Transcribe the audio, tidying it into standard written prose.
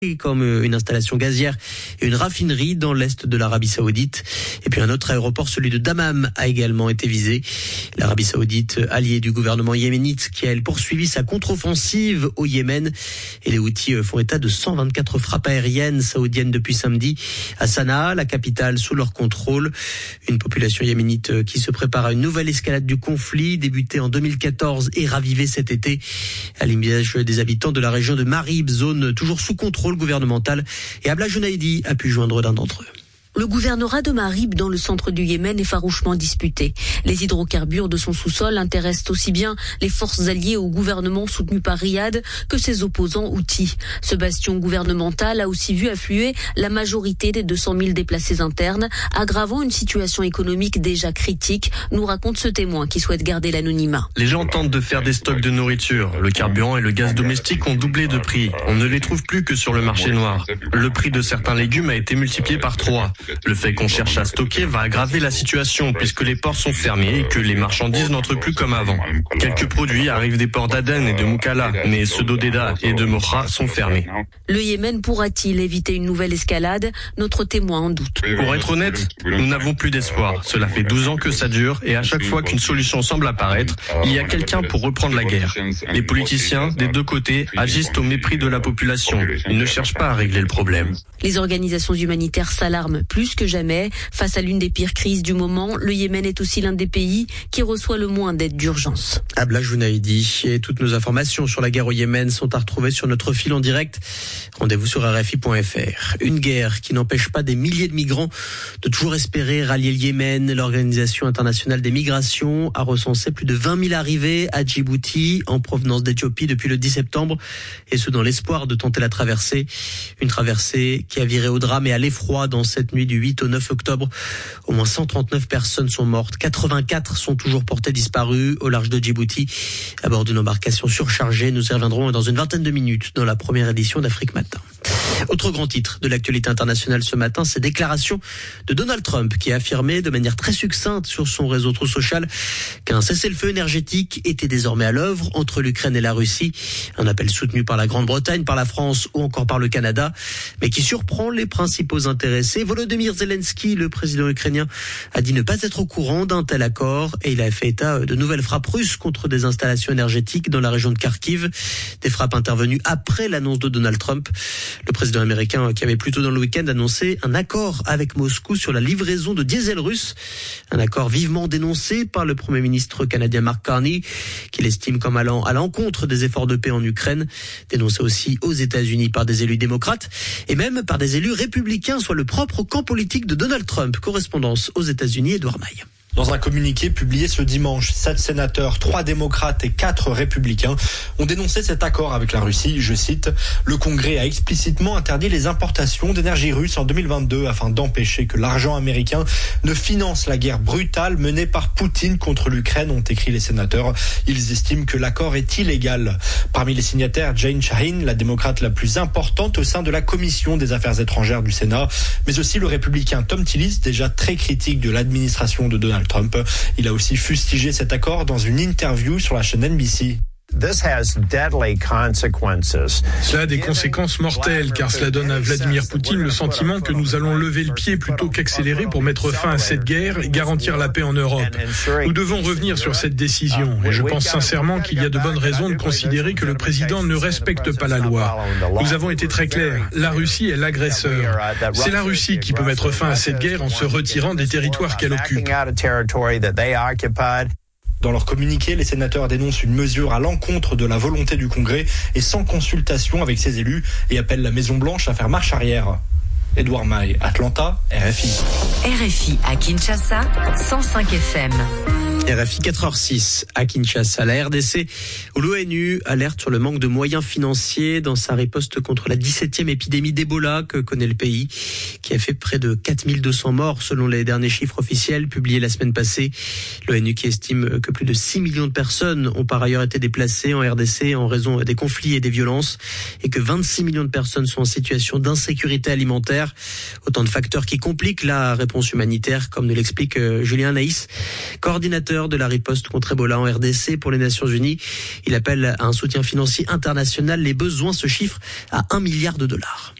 comme une installation gazière et une raffinerie dans l'est de l'Arabie Saoudite. Et puis un autre aéroport, celui de Dammam, a également été visé. L'Arabie Saoudite, alliée du gouvernement yéménite, qui a elle poursuivi sa contre-offensive au Yémen. Et les Houthis font état de 124 frappes aériennes saoudiennes depuis samedi à Sanaa, la capitale, sous leur contrôle. Une population yéménite qui se prépare à une nouvelle escalade du conflit, débutée en 2014 et ravivée cet été, à l'image des habitants de la région de Marib, zone toujours sous contrôle gouvernemental, et Abla Jounaidi a pu joindre l'un d'entre eux. Le gouvernorat de Marib, dans le centre du Yémen, est farouchement disputé. Les hydrocarbures de son sous-sol intéressent aussi bien les forces alliées au gouvernement soutenu par Riyad que ses opposants houthis. Ce bastion gouvernemental a aussi vu affluer la majorité des 200 000 déplacés internes, aggravant une situation économique déjà critique, nous raconte ce témoin qui souhaite garder l'anonymat. Les gens tentent de faire des stocks de nourriture. Le carburant et le gaz domestique ont doublé de prix. On ne les trouve plus que sur le marché noir. Le prix de certains légumes a été multiplié par 3. Le fait qu'on cherche à stocker va aggraver la situation puisque les ports sont fermés et que les marchandises n'entrent plus comme avant. Quelques produits arrivent des ports d'Aden et de Moukalla, mais ceux d'Odeda et de Mocha sont fermés. Le Yémen pourra-t-il éviter une nouvelle escalade ? Notre témoin en doute. Pour être honnête, nous n'avons plus d'espoir. Cela fait 12 ans que ça dure et à chaque fois qu'une solution semble apparaître, il y a quelqu'un pour reprendre la guerre. Les politiciens, des deux côtés, agissent au mépris de la population. Ils ne cherchent pas à régler le problème. Les organisations humanitaires s'alarment plus que jamais. Face à l'une des pires crises du moment, le Yémen est aussi l'un des pays qui reçoit le moins d'aide d'urgence. Abla Jounaidi, et toutes nos informations sur la guerre au Yémen sont à retrouver sur notre fil en direct. Rendez-vous sur RFI.fr. Une guerre qui n'empêche pas des milliers de migrants de toujours espérer rallier le Yémen. L'Organisation internationale des migrations a recensé plus de 20 000 arrivées à Djibouti en provenance d'Éthiopie depuis le 10 septembre, et ce dans l'espoir de tenter la traversée. Une traversée qui a viré au drame et à l'effroi dans cette nuit du 8 au 9 octobre. Au moins 139 personnes sont mortes, 84 sont toujours portées disparues au large de Djibouti à bord d'une embarcation surchargée. Nous y reviendrons dans une vingtaine de minutes dans la première édition d'Afrique Matin. Autre grand titre de l'actualité internationale ce matin, ces déclarations de Donald Trump qui a affirmé de manière très succincte sur son réseau Truth Social qu'un cessez-le-feu énergétique était désormais à l'œuvre entre l'Ukraine et la Russie. Un appel soutenu par la Grande-Bretagne, par la France ou encore par le Canada, mais qui surprend les principaux intéressés. Volodymyr Zelensky, le président ukrainien, a dit ne pas être au courant d'un tel accord et il a fait état de nouvelles frappes russes contre des installations énergétiques dans la région de Kharkiv. Des frappes intervenues après l'annonce de Donald Trump. Le président américain qui avait plus tôt dans le week-end annoncé un accord avec Moscou sur la livraison de diesel russe. Un accord vivement dénoncé par le Premier ministre canadien Mark Carney, qui l'estime comme allant à l'encontre des efforts de paix en Ukraine. Dénoncé aussi aux États-Unis par des élus démocrates et même par des élus républicains, soit le propre camp politique de Donald Trump. Correspondance aux États-Unis, Edouard Maille. Dans un communiqué publié ce dimanche, 7 sénateurs, 3 démocrates et 4 républicains ont dénoncé cet accord avec la Russie. Je cite, « Le Congrès a explicitement interdit les importations d'énergie russe en 2022 afin d'empêcher que l'argent américain ne finance la guerre brutale menée par Poutine contre l'Ukraine », ont écrit les sénateurs. Ils estiment que l'accord est illégal. Parmi les signataires, Jane Shaheen, la démocrate la plus importante au sein de la Commission des Affaires étrangères du Sénat, mais aussi le républicain Tom Tillis, déjà très critique de l'administration de Donald Trump. Il a aussi fustigé cet accord dans une interview sur la chaîne NBC. Cela a des conséquences mortelles car cela donne à Vladimir Poutine le sentiment que nous allons lever le pied plutôt qu'accélérer pour mettre fin à cette guerre et garantir la paix en Europe. Nous devons revenir sur cette décision et je pense sincèrement qu'il y a de bonnes raisons de considérer que le président ne respecte pas la loi. Nous avons été très clairs, la Russie est l'agresseur. C'est la Russie qui peut mettre fin à cette guerre en se retirant des territoires qu'elle occupe. Dans leur communiqué, les sénateurs dénoncent une mesure à l'encontre de la volonté du Congrès et sans consultation avec ses élus et appellent la Maison-Blanche à faire marche arrière. Édouard Maille, Atlanta, RFI. RFI à Kinshasa, 105 FM. RFI 4h06 à Kinshasa. La RDC ou l'ONU alerte sur le manque de moyens financiers dans sa riposte contre la 17e épidémie d'Ebola que connaît le pays, qui a fait près de 4200 morts selon les derniers chiffres officiels publiés la semaine passée. L'ONU qui estime que plus de 6 millions de personnes ont par ailleurs été déplacées en RDC en raison des conflits et des violences et que 26 millions de personnes sont en situation d'insécurité alimentaire. Autant de facteurs qui compliquent la réponse humanitaire, comme nous l'explique Julien Naïs, coordinateur initiateur de la riposte contre Ebola en RDC pour les Nations Unies. Il appelle à un soutien financier international. Les besoins se chiffrent à $1 milliard.